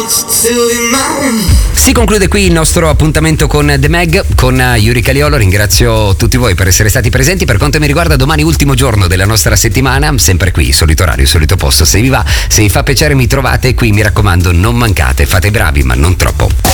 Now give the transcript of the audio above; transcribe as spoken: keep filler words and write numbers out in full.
Si conclude qui il nostro appuntamento con The Meg, con Yuri Caliolo. Ringrazio tutti voi per essere stati presenti. Per quanto mi riguarda, domani ultimo giorno della nostra settimana, sempre qui, solito orario, solito posto. Se vi va, se vi fa piacere mi trovate qui, mi raccomando, non mancate, fate i bravi ma non troppo.